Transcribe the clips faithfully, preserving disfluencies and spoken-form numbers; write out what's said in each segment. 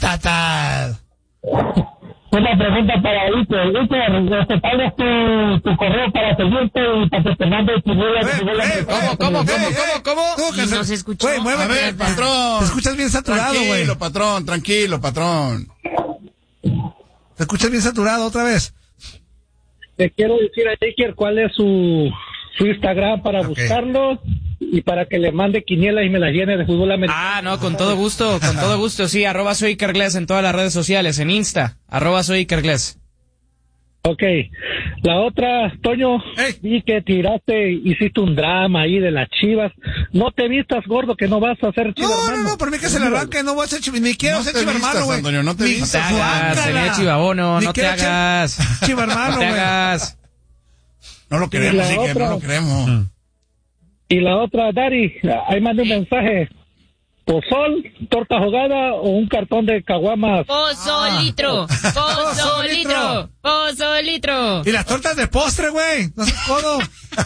patatas. Una pregunta para Iker. Iker, ¿cuál es tu, tu correo para seguirte y para que te mande quinielas? ¿Cómo, cómo, cómo, cómo, cómo? Y no se escuchó. Güey, muévete. A ver, patrón. Te escuchas bien saturado, güey. Tranquilo, patrón, tranquilo, patrón. Te escuchas bien saturado otra vez. Te quiero decir a Iker cuál es su, su Instagram para okay. buscarlo y para que le mande quinielas y me las llene de fútbol americano. Ah, no, con todo gusto, con todo gusto, sí, arroba soy Iker Gles en todas las redes sociales, en Insta, arroba soy Iker Gles. Ok, la otra, Toño, hey. vi que tiraste, hiciste un drama ahí de las Chivas. No te vistas, gordo, que no vas a hacer Chiva No, hermano. no, no, por mí que se le arranque, no voy a ser chiva, ni quiero No ser te chiva vistas, hermano, güey. Antonio, no te Ni- vistas. No te hagas, guácala. tenía chivabono, Ni no te quiero ser hagas. chiva hermano, No te güey. hagas. No lo Y queremos, la Iker, otra. no lo queremos. Mm. Y la otra, Dari, ahí mandé un mensaje. Pozol, torta jugada o un cartón de caguamas. Pozolitro, pozolitro, pozolitro. Y las tortas de postre, güey. No seas codo.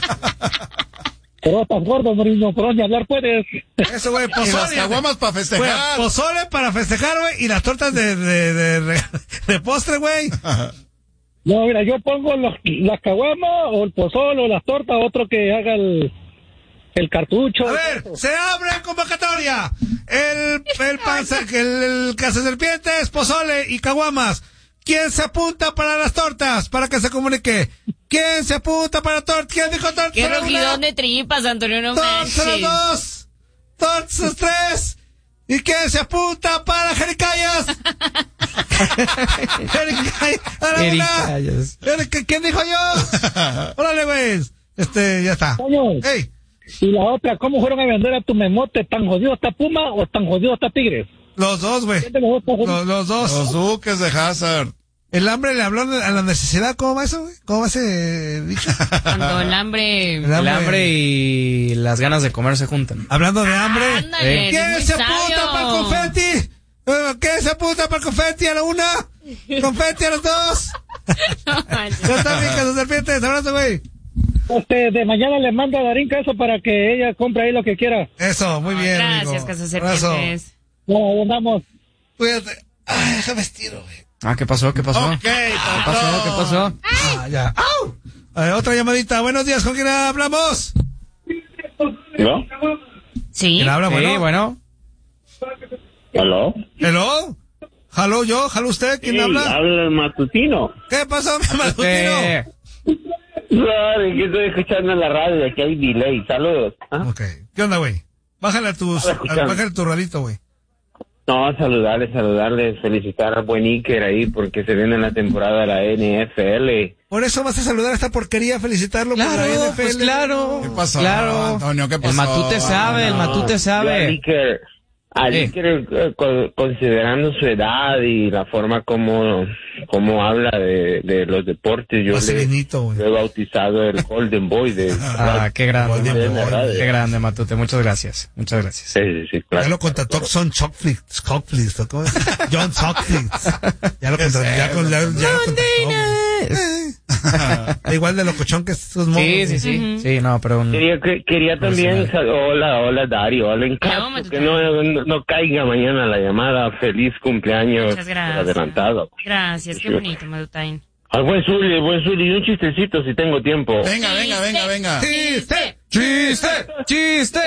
Pero estás gordo, Moriño, por dónde hablar puedes. Eso, güey, Y las pozole. caguamas para Güey, festejar. pozole para festejar, güey. Y las tortas de, de, de, de, de postre, güey. No, mira, yo pongo los, las caguamas o el pozol o las tortas, otro que haga el, el cartucho. A ver, se abre convocatoria. El, el panza, el, el cazaserpientes, pozole y caguamas. ¿Quién se apunta para las tortas? Para que se comunique. ¿Quién se apunta para tortas? ¿Quién dijo tortas? Qué a la rugidón una? de tripas, Antonio, no Tortas a las manches. dos. Tortas a las tres. ¿Y quién se apunta para jericayas? Jericayas. A la una. Jericayas. Jerica- ¿Quién dijo yo? Órale, güey. Este, ya está. Toño, Ey. y la otra, ¿cómo fueron a vender a tu memote? ¿Tan jodido está Puma o tan jodido está Tigres? Los dos, güey. ¿Quién de los dos está jodido? Los, los dos. Los duques de Hazard. El hambre le habló a la necesidad. ¿Cómo va eso, güey? ¿Cómo va ese dicho? Cuando el hambre... El El hambre y las ganas de comer se juntan. Hablando de hambre. Ándale, ¿Quién muy se sabio. apunta para el confeti? Eh, ¿Quién se apunta para el confeti a la una? ¿Confeti a los dos? No manches. Ya está bien, Casa Serpientes. Abrazo, güey. Este, de mañana le mando a Darín Caso para que ella compre ahí lo que quiera. Eso, muy bien, Gracias, amigo. Casa Abrazo. Serpientes. No, ahí andamos. Cuídate. Ay, déjame estiro, güey. Ah, ¿qué pasó? ¿Qué pasó? Ok, ¿Qué pasó? ¿Qué pasó? Ah, ya. ¡Au! A ver, otra llamadita. Buenos días, ¿con quién hablamos? ¿No? Sí. ¿Quién habla? Sí, Bueno. bueno. ¿Aló? ¿Hello? ¿Jaló yo? ¿Jaló usted? ¿Quién Sí, habla? habla el matutino. ¿Qué pasó, mi matutino? Eh, Sorry, que estoy escuchando en la radio, aquí hay delay. Saludos. ¿Ah? Ok. ¿Qué onda, güey? Bájale a tus, Hola, escuchando. bájale tu radito, güey. No, saludarles, saludarles, felicitar al buen Iker ahí porque se viene la temporada de la N F L. Por eso vas a saludar a esta porquería, felicitarlo por la claro, N F L. pues claro. ¿Qué pasó, Claro. Antonio? ¿Qué pasó? El matute sabe, el matute Yo al sabe. Iker, al Eh. Iker, eh, co- considerando su edad y la forma como, como habla de, de los deportes, yo le, Vaselinito, güey. lo he bautizado el Golden Boy de... Ah, qué grande, Golden de Matute. la radio. Qué grande, Matute. Muchas gracias. Muchas gracias. Sí, sí, sí, claro. Ya lo contrató Son Chockflix, Chockflix, ¿o ¿cómo es? John Chockflix. Ya lo contrató, ya, con- ya, ya lo contrató, güey. Eh. Igual de locochón que sus monos. Sí, sí, sí. Sí, no, pero un... Quería, que- quería también, sal- hola, hola Dario, hola en caso No, Matute. que no, no, no caiga mañana la llamada, feliz cumpleaños Muchas gracias. adelantado. Gracias, qué bonito, Madutain. Al buen Zuli, buen Zuli, y un chistecito si tengo tiempo. Venga, venga, venga, venga. ¡Chiste! ¡Chiste! ¡Chiste!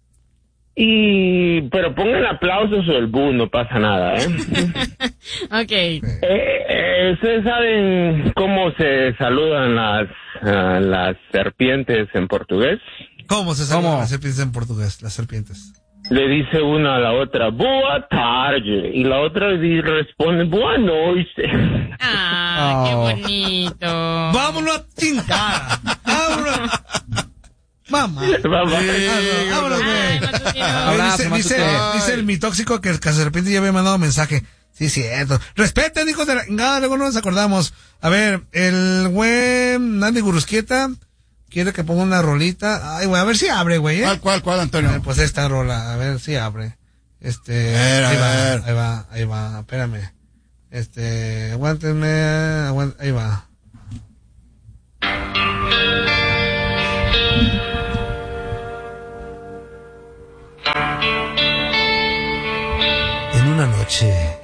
Y, pero pongan aplausos o el bu, no pasa nada, ¿eh? Ok. Eh, eh, ¿Ustedes saben cómo se saludan las, ah, las serpientes en portugués? ¿Cómo se llaman ¿Cómo? las serpientes en portugués? Las serpientes. Le dice una a la otra, boa tarde, y la otra le responde, boa noite. Ah, qué Oh. bonito. ¡Vámonos a chingar! ¡Vámonos! ¡Mamá! Vamos. Vámonos, vámonos, Ay, güey. Matutino. A ver, Abrazo, dice, dice, Matute. dice el mitóxico que el cazaserpiente ya había mandado mensaje. Sí, cierto. Respeten, hijos de la... Nada, luego no nos acordamos. A ver, el güey Nandy Gurusquieta quiere que ponga una rolita. Ay, güey, a ver si abre, güey, ¿eh? ¿Cuál, cuál, cuál, A Antonio? ver, pues esta rola, a ver si abre. Este, A ver, a ahí va, ver. ahí va, ahí va, espérame. Este, aguántenme, aguant- ahí va. En una noche